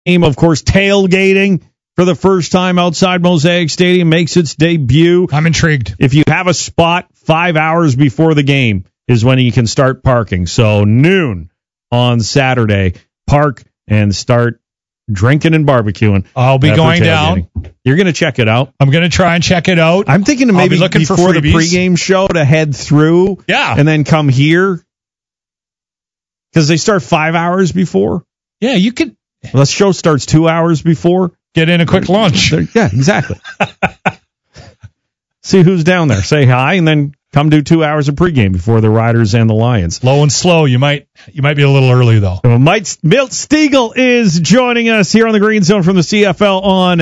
game. Of course, tailgating for the first time outside Mosaic Stadium makes its debut. I'm intrigued. If you have a spot 5 hours before the game is when you can start parking. So noon on Saturday, park and start drinking and barbecuing. I'll be going down. You're going to check it out. I'm going to try and check it out. I'm thinking of maybe looking before for the pregame show to head through. Yeah. And then come here. Because they start 5 hours before. Yeah, you could. The show starts 2 hours before. Get in a quick lunch. Yeah, exactly. See who's down there. Say hi, and then come do 2 hours of pregame before the Riders and the Lions. Low and slow. You might be a little early, though. Milt Stiegel is joining us here on the Green Zone from the CFL on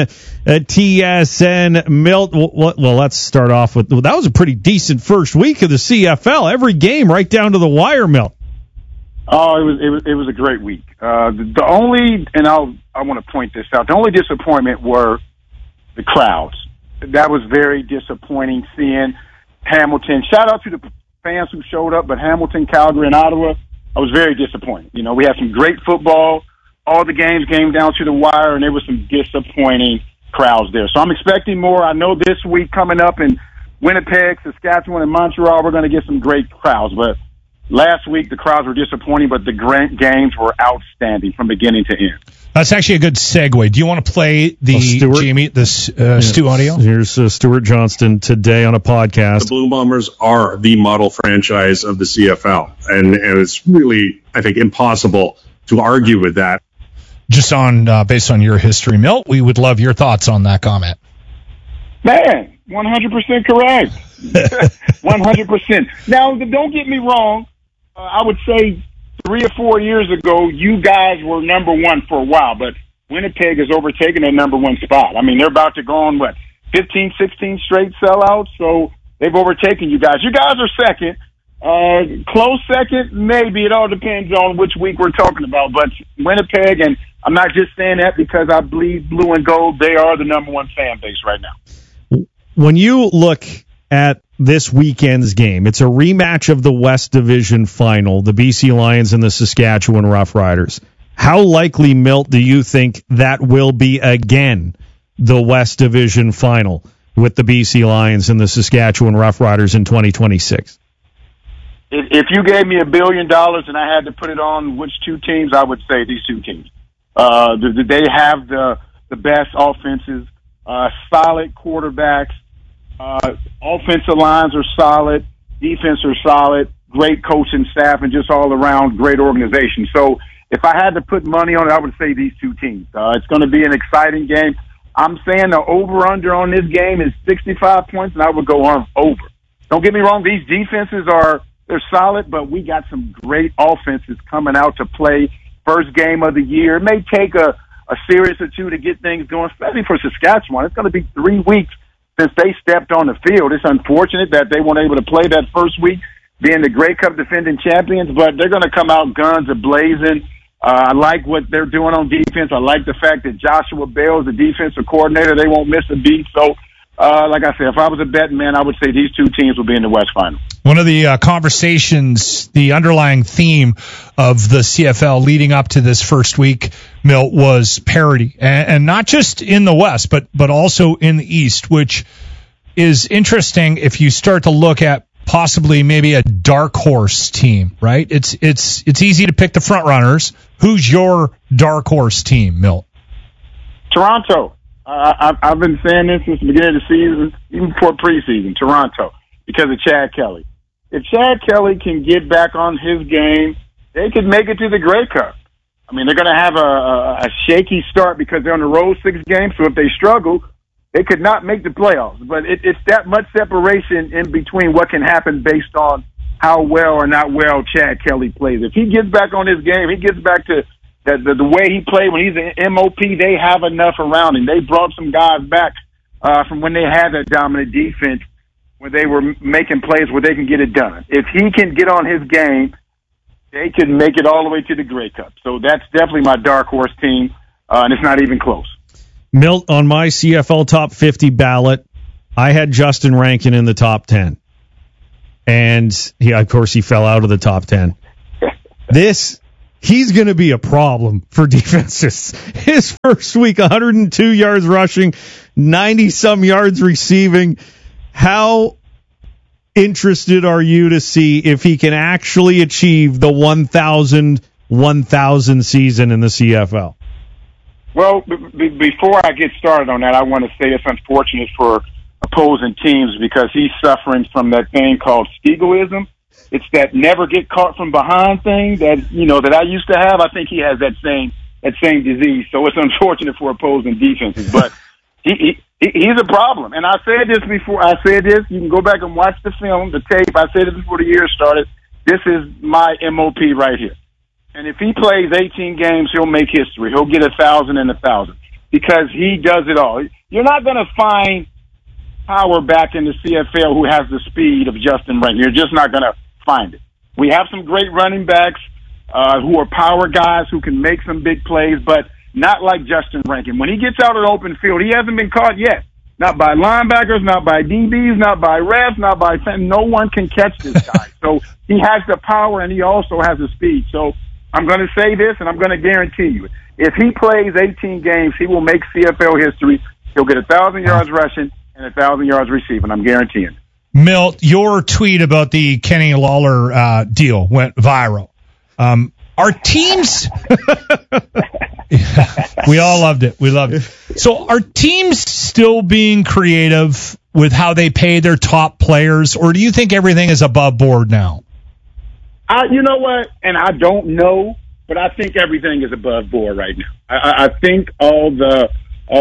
TSN. Milt, well, let's start off with, that was a pretty decent first week of the CFL. Every game right down to the wire, Milt. Oh, it was a great week. The only, and I want to point this out, the only disappointment were the crowds. That was very disappointing seeing Hamilton. Shout out to the fans who showed up, but Hamilton, Calgary, and Ottawa, I was very disappointed. You know, we had some great football. All the games came down to the wire, and there was some disappointing crowds there. So I'm expecting more. I know this week coming up in Winnipeg, Saskatchewan, and Montreal, we're going to get some great crowds, but last week, the crowds were disappointing, but the games were outstanding from beginning to end. That's actually a good segue. Do you want to play the Stu audio? Here's Stuart Johnston today on a podcast. The Blue Bombers are the model franchise of the CFL, and it's really, I think, impossible to argue with that. Just on based on your history, Milt, we would love your thoughts on that comment. Man, 100% correct. 100%. Now, don't get me wrong. I would say 3 or 4 years ago, you guys were number one for a while, but Winnipeg has overtaken that number one spot. I mean, they're about to go on, 15, 16 straight sellouts, so they've overtaken you guys. You guys are second. Close second, maybe. It all depends on which week we're talking about, but Winnipeg, and I'm not just saying that because I bleed blue and gold, they are the number one fan base right now. When you look at this weekend's game, it's a rematch of the West Division final, the BC Lions and the Saskatchewan Roughriders. How likely, Milt, do you think that will be again the West Division final with the BC Lions and the Saskatchewan Roughriders in 2026? If you gave me $1 billion and I had to put it on which two teams, I would say these two teams. They have the best offenses, solid quarterbacks. Offensive lines are solid, defense are solid, great coaching staff, and just all around great organization. So if I had to put money on it, I would say these two teams. It's going to be an exciting game. I'm saying the over-under on this game is 65 points, and I would go on over. Don't get me wrong, these defenses they're solid, but we got some great offenses coming out to play first game of the year. It may take a series or two to get things going, especially for Saskatchewan. It's going to be 3 weeks since they stepped on the field. It's unfortunate that they weren't able to play that first week, being the Grey Cup defending champions, but they're going to come out guns a-blazing. I like what they're doing on defense. I like the fact that Joshua Bell is the defensive coordinator. They won't miss a beat. So, like I said, if I was a betting man, I would say these two teams will be in the West Final. One of the conversations, the underlying theme of the CFL leading up to this first week, Milt, was parity. And not just in the West, but also in the East, which is interesting if you start to look at possibly maybe a dark horse team, right? It's easy to pick the front runners. Who's your dark horse team, Milt? Toronto. I've been saying this since the beginning of the season, even before preseason. Toronto, because of Chad Kelly. If Chad Kelly can get back on his game, they could make it to the Grey Cup. I mean, they're going to have a shaky start because they're on the road 6 games. So if they struggle, they could not make the playoffs. But it's that much separation in between what can happen based on how well or not well Chad Kelly plays. If he gets back on his game, he gets back to the way he played when he's an MOP, they have enough around him. They brought some guys back from when they had that dominant defense where they were making plays where they can get it done. If he can get on his game, they can make it all the way to the Grey Cup. So that's definitely my dark horse team, and it's not even close. Milt, on my CFL top 50 ballot, I had Justin Rankin in the top 10. And, of course, he fell out of the top 10. This he's going to be a problem for defenses. His first week, 102 yards rushing, 90-some yards receiving. How interested are you to see if he can actually achieve the 1,000 season in the CFL? Well, before I get started on that, I want to say it's unfortunate for opposing teams because he's suffering from that thing called Steagleism. It's that never get caught from behind thing that I used to have. I think he has that same disease. So it's unfortunate for opposing defenses, but he's a problem. And I said this before. I said this. You can go back and watch the film, the tape. I said it before the year started. This is my MOP right here. And if he plays 18 games, he'll make history. He'll get 1,000 and 1,000 because he does it all. You're not going to find power back in the CFL who has the speed of Justin Rankin. You're just not going to find it. We have some great running backs who are power guys who can make some big plays, but not like Justin Rankin. When he gets out of the open field, he hasn't been caught yet. Not by linebackers, not by DBs, not by refs, not by – no one can catch this guy. So he has the power and he also has the speed. So I'm going to say this, and I'm going to guarantee you, if he plays 18 games, he will make CFL history. He'll get 1,000 yards rushing and 1,000 yards receiving. I'm guaranteeing it. Milt, your tweet about the Kenny Lawler deal went viral. Our teams, we all loved it. We loved it. So are teams still being creative with how they pay their top players, or do you think everything is above board now? You know what? And I don't know, but I think everything is above board right now. I think all the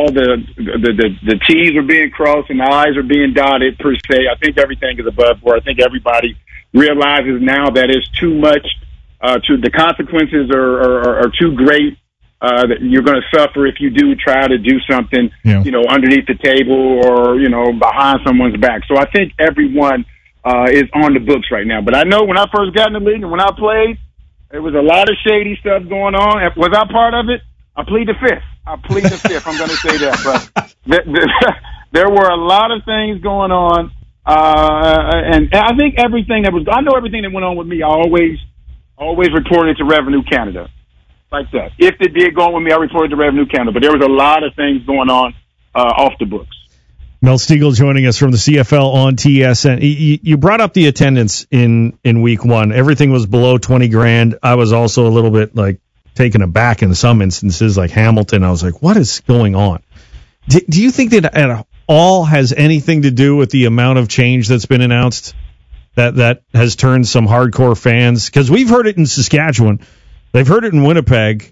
T's are being crossed and the I's are being dotted per se. I think everything is above board. I think everybody realizes now that it's too much. The consequences are too great. That you're going to suffer if you do try to do something, underneath the table or behind someone's back. So I think everyone is on the books right now. But I know when I first got in the league and when I played, there was a lot of shady stuff going on. Was I part of it? I plead the fifth. I'm going to say that. But there were a lot of things going on. And I think everything I know everything that went on with me, I always reported to Revenue Canada. Like that. If it did go on with me, I reported to Revenue Canada. But there was a lot of things going on off the books. Mel Steagel joining us from the CFL on TSN. You brought up the attendance in week one. Everything was below 20 grand. I was also a little bit taken aback in some instances, like Hamilton. I was like, what is going on? Do you think that at all has anything to do with the amount of change that's been announced that has turned some hardcore fans? Because we've heard it in Saskatchewan. They've heard it in Winnipeg.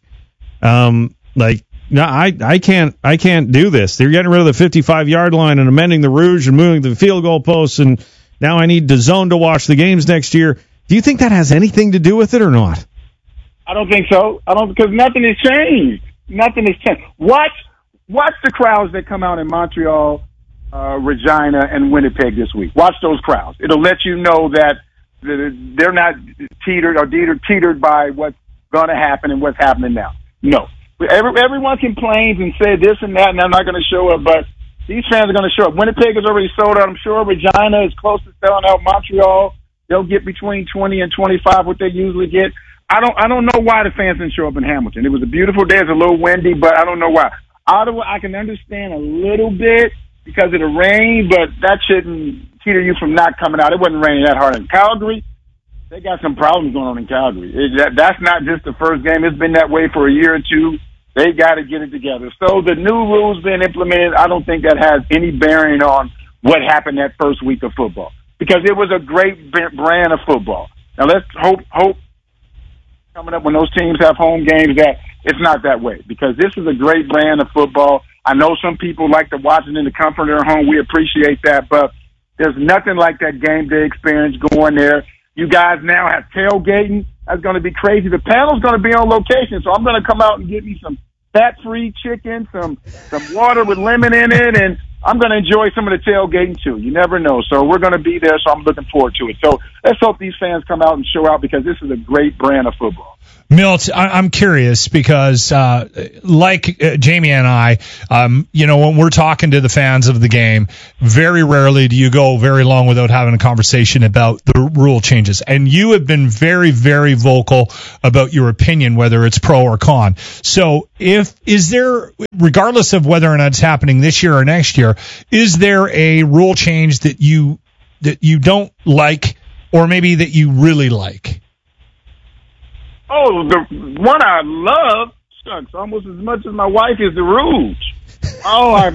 No, I can't do this. They're getting rid of the 55-yard line and amending the Rouge and moving the field goal posts, and now I need DAZN to watch the games next year. Do you think that has anything to do with it or not? I don't think so. Because nothing has changed. Nothing has changed. Watch the crowds that come out in Montreal, Regina, and Winnipeg this week. Watch those crowds. It'll let you know that they're not teetered by what's going to happen and what's happening now. No. Everyone complains and say this and that, and they're not going to show up, but these fans are going to show up. Winnipeg is already sold out, I'm sure. Regina is close to selling out. Montreal, they'll get between 20 and 25 what they usually get. I don't know why the fans didn't show up in Hamilton. It was a beautiful day. It's a little windy, but I don't know why. Ottawa, I can understand a little bit because of the rain, but that shouldn't teeter you from not coming out. It wasn't raining that hard in Calgary. They got some problems going on in Calgary. That's not just the first game. It's been that way for a year or two. They got to get it together. So the new rules being implemented, I don't think that has any bearing on what happened that first week of football because it was a great brand of football. Now let's hope coming up when those teams have home games that it's not that way because this is a great brand of football. I know some people like to watch it in the comfort of their home. We appreciate that, but there's nothing like that game day experience going there. You guys now have tailgating. That's going to be crazy. The panel's going to be on location, so I'm going to come out and get me some fat-free chicken, some water with lemon in it, and I'm going to enjoy some of the tailgating too. You never know. So we're going to be there, so I'm looking forward to it. So let's hope these fans come out and show out, because this is a great brand of football. Milt, I'm curious because, like Jamie and I, when we're talking to the fans of the game, very rarely do you go very long without having a conversation about the rule changes. And you have been very, very vocal about your opinion, whether it's pro or con. So is there, regardless of whether or not it's happening this year or next year, is there a rule change that you don't like, or maybe that you really like? Oh, the one I love, shucks, almost as much as my wife, is the Rouge. Oh,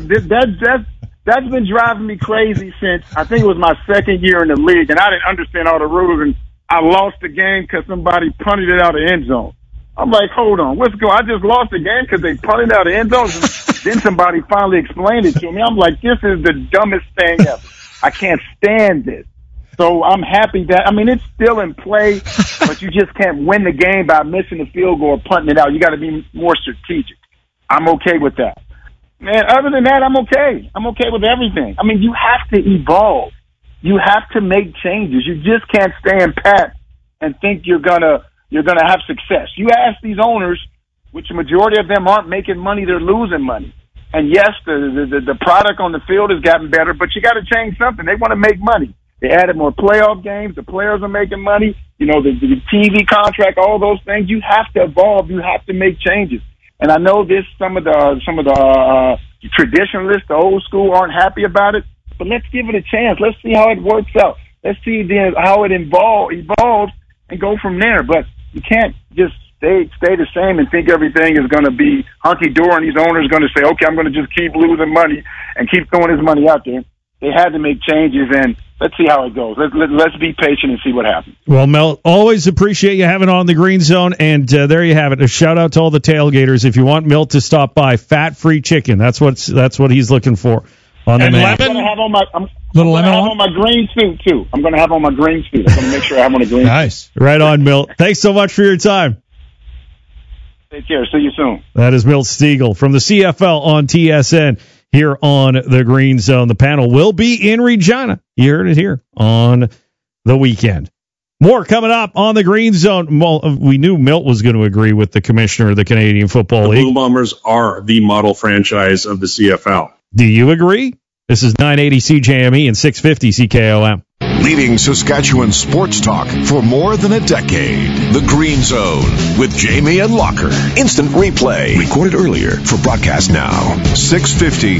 that's been driving me crazy since I think it was my second year in the league, and I didn't understand all the rules, and I lost the game because somebody punted it out of the end zone. I'm like, hold on, what's going on? I just lost the game because they punted out of the end zone. Then somebody finally explained it to me. I'm like, this is the dumbest thing ever. I can't stand this. So I'm happy that, it's still in play, but you just can't win the game by missing the field goal or punting it out. You got to be more strategic. I'm okay with that. Man, other than that, I'm okay. I'm okay with everything. You have to evolve. You have to make changes. You just can't stand pat and think you're gonna have success. You ask these owners, which the majority of them aren't making money, they're losing money. And yes, the product on the field has gotten better, but you got to change something. They want to make money. They added more playoff games. The players are making money. The TV contract, all those things. You have to evolve. You have to make changes. And I know some of the traditionalists, the old school, aren't happy about it. But let's give it a chance. Let's see how it works out. Let's see how it evolves and go from there. But you can't just stay the same and think everything is going to be hunky-dory, and these owners are going to say, okay, I'm going to just keep losing money and keep throwing his money out there. They had to make changes, and let's see how it goes. Let's be patient and see what happens. Well, Mel, always appreciate you having on the Green Zone, and there you have it. A shout out to all the tailgaters. If you want Milt to stop by, fat-free chicken. That's what he's looking for on the menu. I'm going to have on my green suit too. I'm going to have on my green suit. I'm going to make sure I have on a green suit. Nice, right on, Milt. Thanks so much for your time. Take care. See you soon. That is Milt Stegall from the CFL on TSN. Here on the Green Zone. The panel will be in Regina. You heard it here on the weekend. More coming up on the Green Zone. Well, we knew Milt was going to agree with the commissioner of the Canadian Football League. The Blue Bombers are the model franchise of the CFL. Do you agree? This is 980 CJME and 650 CKOM. Leading Saskatchewan sports talk for more than a decade. The Green Zone with Jamie and Locker. Instant replay. Recorded earlier for broadcast now. 650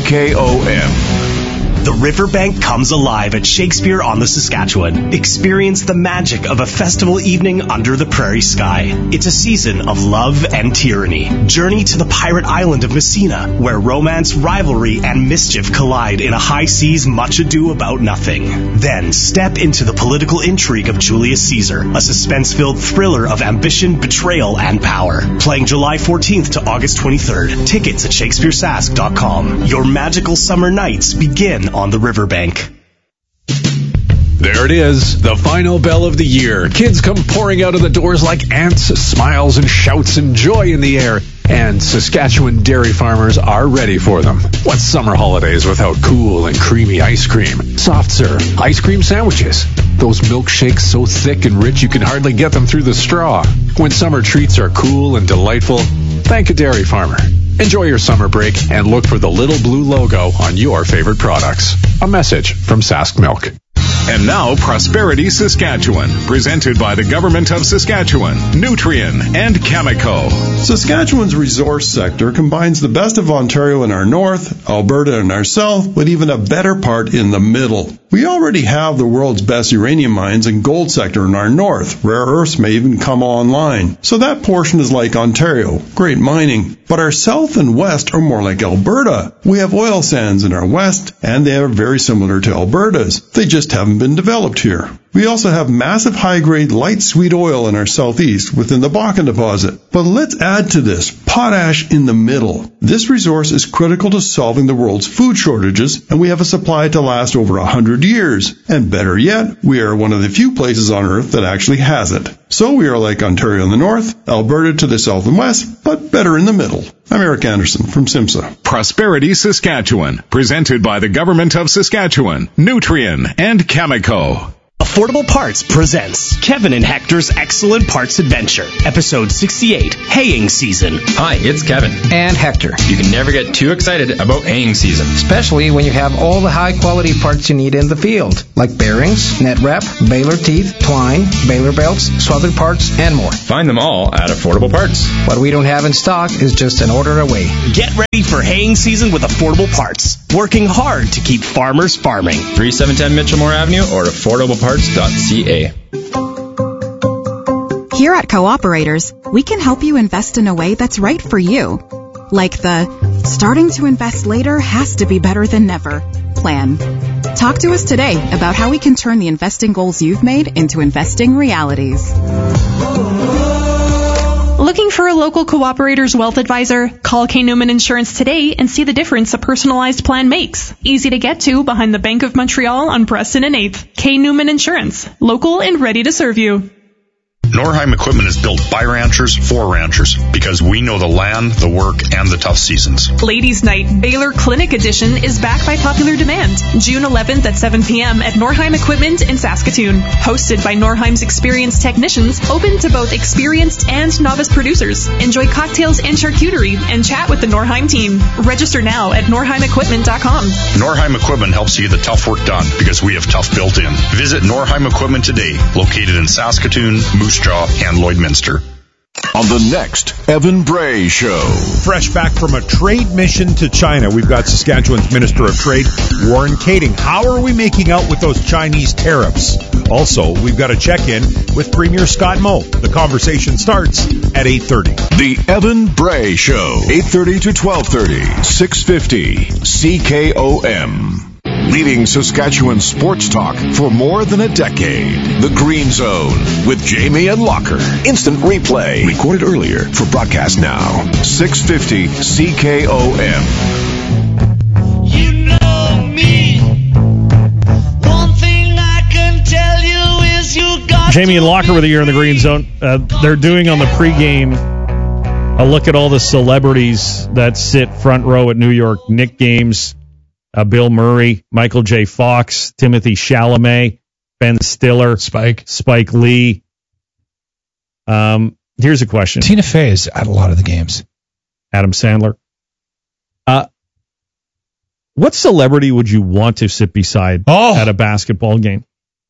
CKOM. The Riverbank comes alive at Shakespeare on the Saskatchewan. Experience the magic of a festival evening under the prairie sky. It's a season of love and tyranny. Journey to the pirate island of Messina, where romance, rivalry, and mischief collide in a high seas much ado about nothing. Then step into the political intrigue of Julius Caesar, a suspense-filled thriller of ambition, betrayal, and power. Playing July 14th to August 23rd. Tickets at ShakespeareSask.com. Your magical summer nights begin on the Riverbank. There it is, the final bell of the year. Kids come pouring out of the doors like ants, smiles and shouts and joy in the air. And Saskatchewan dairy farmers are ready for them. What's summer holidays without cool and creamy ice cream, soft serve, ice cream sandwiches, those milkshakes so thick and rich you can hardly get them through the straw? When summer treats are cool and delightful, thank a dairy farmer. Enjoy your summer break and look for the little blue logo on your favorite products. A message from Sask Milk. And now, Prosperity Saskatchewan, presented by the Government of Saskatchewan, Nutrien, and Cameco. Saskatchewan's resource sector combines the best of Ontario in our north, Alberta in our south, with even a better part in the middle. We already have the world's best uranium mines and gold sector in our north. Rare earths may even come online. So that portion is like Ontario, great mining. But our south and west are more like Alberta. We have oil sands in our west, and they are very similar to Alberta's. They just haven't been developed here. We also have massive high-grade light sweet oil in our southeast within the Bakken deposit. But let's add to this potash in the middle. This resource is critical to solving the world's food shortages, and we have a supply to last over 100 years. And better yet, we are one of the few places on Earth that actually has it. So we are like Ontario in the north, Alberta to the south and west, but better in the middle. I'm Eric Anderson from SIMSA. Prosperity Saskatchewan, presented by the Government of Saskatchewan, Nutrien, and Cameco. Affordable Parts presents Kevin and Hector's Excellent Parts Adventure, Episode 68, Haying Season. Hi, it's Kevin. And Hector. You can never get too excited about haying season. Especially when you have all the high-quality parts you need in the field, like bearings, net wrap, baler teeth, twine, baler belts, swathered parts, and more. Find them all at Affordable Parts. What we don't have in stock is just an order away. Get ready for haying season with Affordable Parts, working hard to keep farmers farming. 3710 Mitchellmore Avenue or affordableparts.ca. Here at Cooperators, we can help you invest in a way that's right for you. Like the starting to invest later has to be better than never plan. Talk to us today about how we can turn the investing goals you've made into investing realities. Looking for a local Cooperator's wealth advisor? Call K. Newman Insurance today and see the difference a personalized plan makes. Easy to get to behind the Bank of Montreal on Preston and 8th. K. Newman Insurance. Local and ready to serve you. Norheim Equipment is built by ranchers for ranchers because we know the land, the work, and the tough seasons. Ladies' Night Baylor Clinic Edition is back by popular demand. June 11th at 7 p.m. at Norheim Equipment in Saskatoon. Hosted by Norheim's experienced technicians, open to both experienced and novice producers. Enjoy cocktails and charcuterie and chat with the Norheim team. Register now at norheimequipment.com. Norheim Equipment helps you get the tough work done because we have tough built in. Visit Norheim Equipment today, located in Saskatoon, Moose Jaw, and Lloydminster. On the next Evan Bray Show. Fresh back from a trade mission to China, we've got Saskatchewan's Minister of Trade, Warren Kading. How are we making out with those Chinese tariffs? Also, we've got a check-in with Premier Scott Moe. The conversation starts at 8:30. The Evan Bray Show, 8:30 to 12:30, 650 CKOM. Leading Saskatchewan sports talk for more than a decade. The Green Zone with Jamie and Locker. Instant replay. Recorded earlier for broadcast now. 650 CKOM. You know me. One thing I can tell you is you got Jamie and Locker with you here in the Green Zone. They're doing on the pregame a look at all the celebrities that sit front row at New York Knicks games. Bill Murray, Michael J. Fox, Timothy Chalamet, Ben Stiller, Spike Lee. Here's a question. Tina Fey is at a lot of the games. Adam Sandler. What celebrity would you want to sit beside at a basketball game?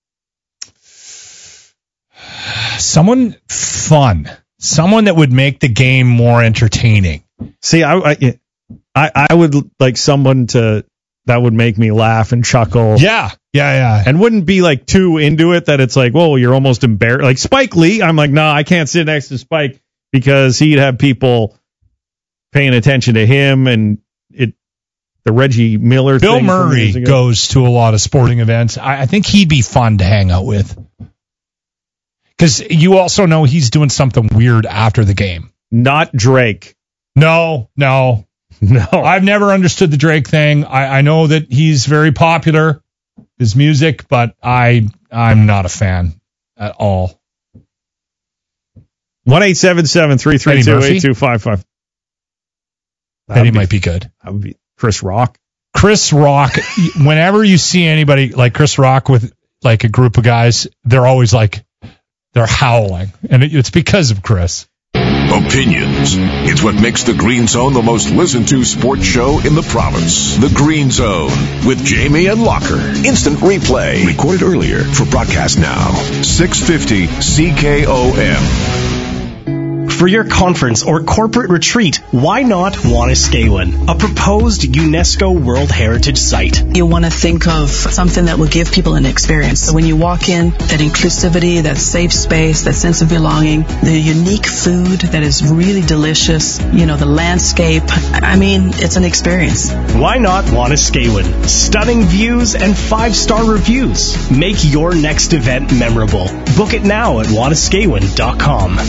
Someone fun. Someone that would make the game more entertaining. See, I would like someone that would make me laugh and chuckle. Yeah. And wouldn't be like too into it that it's like, whoa, you're almost embarrassed. Like Spike Lee, I'm like, no, I can't sit next to Spike because he'd have people paying attention to him and the Reggie Miller Bill thing. Bill Murray goes to a lot of sporting events. I think he'd be fun to hang out with. Because you also know he's doing something weird after the game. Not Drake. No. I've never understood the Drake thing. I know that he's very popular, his music, but I'm not a fan at all. 1-877-332-8255. Eddie might be good. That would be Chris Rock. Chris Rock, whenever you see anybody like Chris Rock with like a group of guys, they're always like, they're howling. And it's because of Chris. Opinions. It's what makes the Green Zone the most listened to sports show in the province. The Green Zone with Jamie and Locker. Instant replay. Recorded earlier for broadcast now. 650 CKOM. For your conference or corporate retreat, why not Wanuskewin, a proposed UNESCO World Heritage Site? You want to think of something that will give people an experience. So when you walk in, that inclusivity, that safe space, that sense of belonging, the unique food that is really delicious, the landscape. I mean, it's an experience. Why not Wanuskewin? Stunning views and 5-star reviews. Make your next event memorable. Book it now at wanuskewin.com.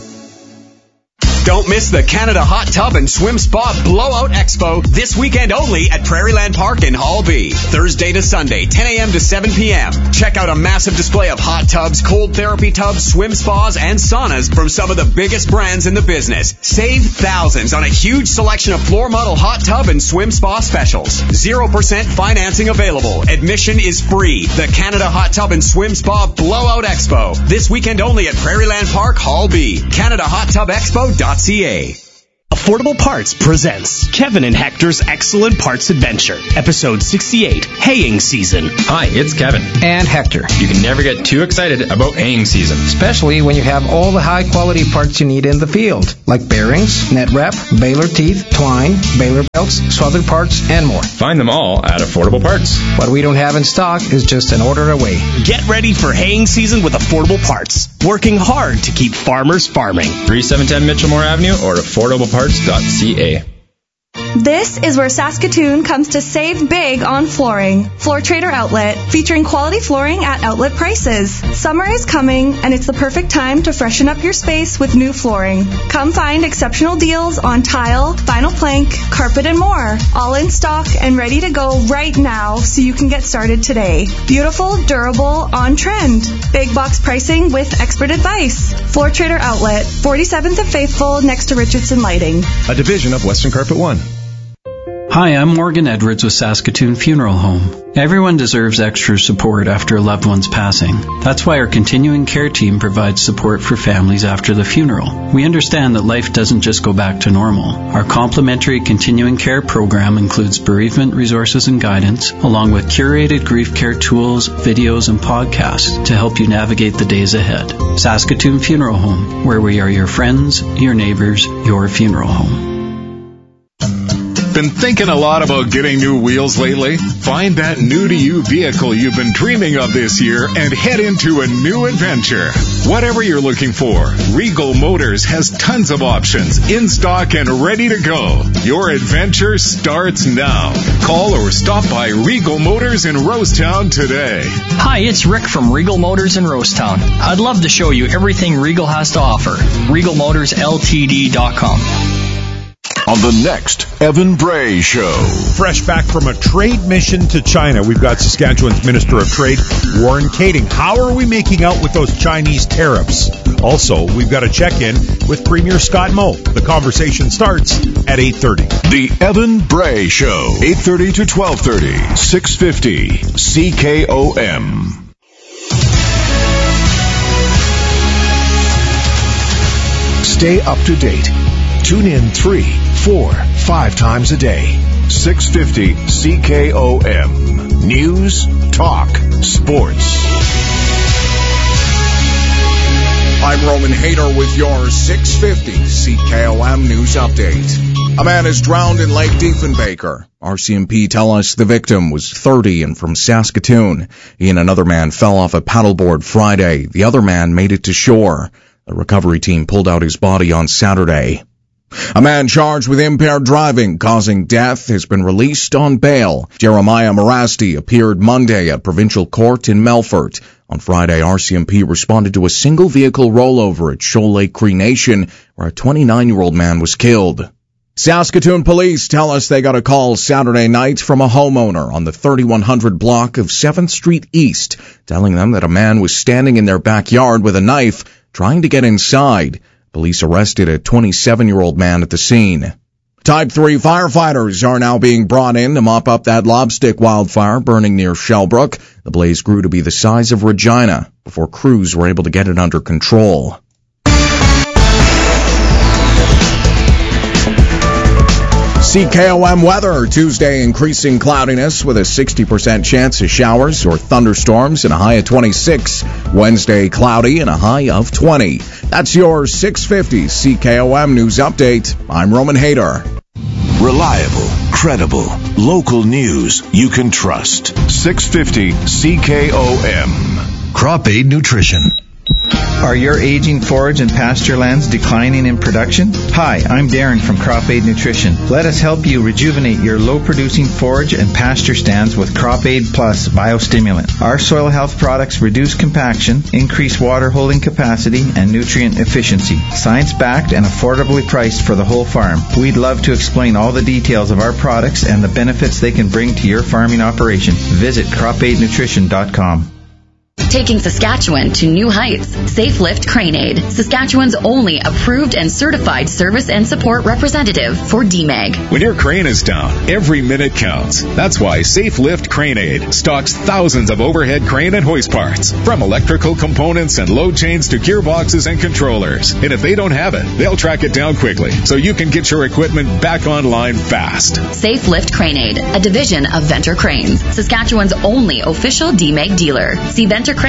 Don't miss the Canada Hot Tub and Swim Spa Blowout Expo this weekend only at Prairieland Park in Hall B. Thursday to Sunday, 10 a.m. to 7 p.m. Check out a massive display of hot tubs, cold therapy tubs, swim spas, and saunas from some of the biggest brands in the business. Save thousands on a huge selection of floor model hot tub and swim spa specials. 0% financing available. Admission is free. The Canada Hot Tub and Swim Spa Blowout Expo. This weekend only at Prairieland Park, Hall B. CanadaHotTubExpo.ca. Affordable Parts presents Kevin and Hector's Excellent Parts Adventure, Episode 68, Haying Season. Hi, it's Kevin. And Hector. You can never get too excited about haying season. Especially when you have all the high-quality parts you need in the field, like bearings, net wrap, baler teeth, twine, baler belts, swathered parts, and more. Find them all at Affordable Parts. What we don't have in stock is just an order away. Get ready for haying season with Affordable Parts. Working hard to keep farmers farming. 3710 Mitchellmore Avenue or affordableparts.ca. This is where Saskatoon comes to save big on flooring. Floor Trader Outlet, featuring quality flooring at outlet prices. Summer is coming, and it's the perfect time to freshen up your space with new flooring. Come find exceptional deals on tile, vinyl plank, carpet, and more. All in stock and ready to go right now so you can get started today. Beautiful, durable, on trend. Big box pricing with expert advice. Floor Trader Outlet, 47th and Faithful, next to Richardson Lighting. A division of Western Carpet One. Hi, I'm Morgan Edwards with Saskatoon Funeral Home. Everyone deserves extra support after a loved one's passing. That's why our continuing care team provides support for families after the funeral. We understand that life doesn't just go back to normal. Our complimentary continuing care program includes bereavement resources and guidance, along with curated grief care tools, videos, and podcasts to help you navigate the days ahead. Saskatoon Funeral Home, where we are your friends, your neighbors, your funeral home. Been thinking a lot about getting new wheels lately? Find that new-to-you vehicle you've been dreaming of this year and head into a new adventure. Whatever you're looking for, Regal Motors has tons of options in stock and ready to go. Your adventure starts now. Call or stop by Regal Motors in Rosetown today. Hi, it's Rick from Regal Motors in Rosetown. I'd love to show you everything Regal has to offer. RegalMotorsLTD.com. On the next Evan Bray Show. Fresh back from a trade mission to China, we've got Saskatchewan's Minister of Trade, Warren Kading. How are we making out with those Chinese tariffs? Also, we've got a check-in with Premier Scott Moe. The conversation starts at 8:30. The Evan Bray Show, 8:30 to 12:30, 650 CKOM. Stay up to date. Tune in 3, 4, 5 times a day. 650 CKOM. News, talk, sports. I'm Roman Hayter with your 650 CKOM News Update. A man is drowned in Lake Diefenbaker. RCMP tell us the victim was 30 and from Saskatoon. He and another man fell off a paddleboard Friday. The other man made it to shore. The recovery team pulled out his body on Saturday. A man charged with impaired driving causing death has been released on bail. Jeremiah Morasti appeared Monday at Provincial Court in Melfort. On Friday, RCMP responded to a single-vehicle rollover at Shoal Lake Cree Nation, where a 29-year-old man was killed. Saskatoon police tell us they got a call Saturday night from a homeowner on the 3100 block of 7th Street East, telling them that a man was standing in their backyard with a knife, trying to get inside. Police arrested a 27-year-old man at the scene. Type 3 firefighters are now being brought in to mop up that lobstick wildfire burning near Shellbrook. The blaze grew to be the size of Regina before crews were able to get it under control. CKOM weather. Tuesday, increasing cloudiness with a 60% chance of showers or thunderstorms and a high of 26. Wednesday, cloudy and a high of 20. That's your 650 CKOM News Update. I'm Roman Hayter. Reliable, credible, local news you can trust. 650 CKOM. Crop Aid Nutrition. Are your aging forage and pasture lands declining in production? Hi, I'm Darren from Crop Aid Nutrition. Let us help you rejuvenate your low-producing forage and pasture stands with Crop Aid Plus Biostimulant. Our soil health products reduce compaction, increase water holding capacity, and nutrient efficiency. Science-backed and affordably priced for the whole farm. We'd love to explain all the details of our products and the benefits they can bring to your farming operation. Visit cropaidnutrition.com. Taking Saskatchewan to new heights. Safe Lift Crane Aid, Saskatchewan's only approved and certified service and support representative for DMAG. When your crane is down, every minute counts. That's why Safe Lift Crane Aid stocks thousands of overhead crane and hoist parts, from electrical components and load chains to gearboxes and controllers. And if they don't have it, they'll track it down quickly so you can get your equipment back online fast. Safe Lift Crane Aid, a division of Venter Cranes, Saskatchewan's only official DMAG dealer. See VenterCranes.com.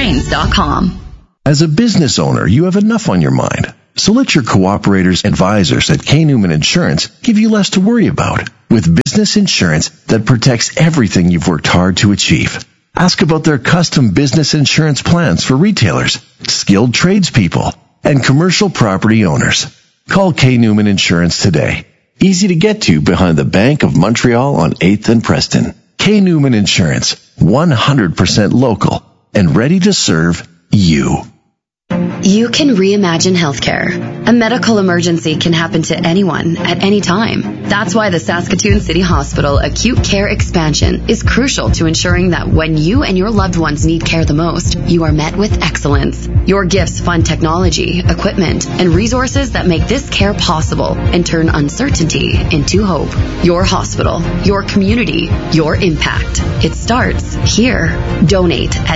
As a business owner, you have enough on your mind. So let your cooperators advisors at K. Newman Insurance give you less to worry about with business insurance that protects everything you've worked hard to achieve. Ask about their custom business insurance plans for retailers, skilled tradespeople, and commercial property owners. Call K. Newman Insurance today. Easy to get to behind the Bank of Montreal on 8th and Preston. K. Newman Insurance, 100% local and ready to serve you. You can reimagine healthcare. A medical emergency can happen to anyone at any time. That's why the Saskatoon City Hospital Acute Care Expansion is crucial to ensuring that when you and your loved ones need care the most, you are met with excellence. Your gifts fund technology, equipment, and resources that make this care possible and turn uncertainty into hope. Your hospital, your community, your impact. It starts here. Donate at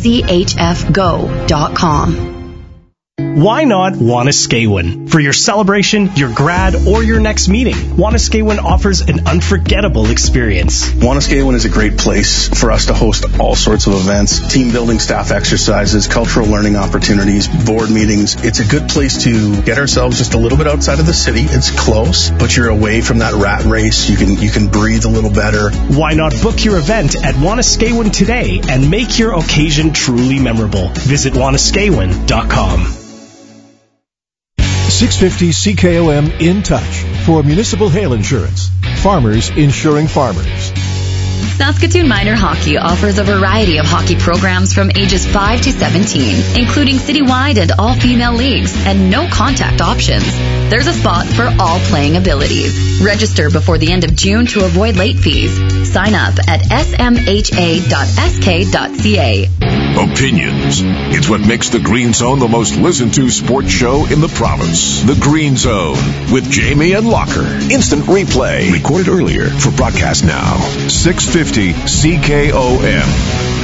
schfgo.com. Why not Wanuskewin? For your celebration, your grad, or your next meeting, Wanuskewin offers an unforgettable experience. Wanuskewin is a great place for us to host all sorts of events, team building, staff exercises, cultural learning opportunities, board meetings. It's a good place to get ourselves just a little bit outside of the city. It's close, but you're away from that rat race. You can breathe a little better. Why not book your event at Wanuskewin today and make your occasion truly memorable? Visit Wanuskewin.com. 650 CKOM In Touch for municipal hail insurance. Farmers insuring farmers. Saskatoon Minor Hockey offers a variety of hockey programs from ages 5 to 17, including citywide and all-female leagues, and no contact options. There's a spot for all playing abilities. Register before the end of June to avoid late fees. Sign up at smha.sk.ca. Opinions. It's what makes the Green Zone the most listened to sports show in the province. The Green Zone with Jamie and Locker. Instant replay. Recorded earlier for broadcast now. 650 CKOM.